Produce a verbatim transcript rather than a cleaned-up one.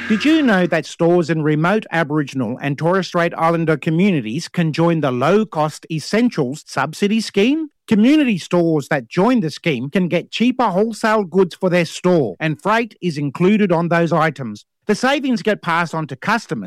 Did you know that stores in remote Aboriginal and Torres Strait Islander communities can join the low-cost Essentials subsidy scheme? Community stores that join the scheme can get cheaper wholesale goods for their store, and freight is included on those items. The savings get passed on to customers